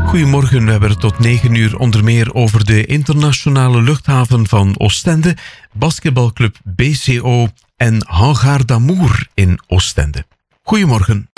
Goedemorgen, we hebben het tot 9 uur onder meer over de internationale luchthaven van Oostende, basketbalclub BCO en Hangar d'Amour in Oostende. Goedemorgen.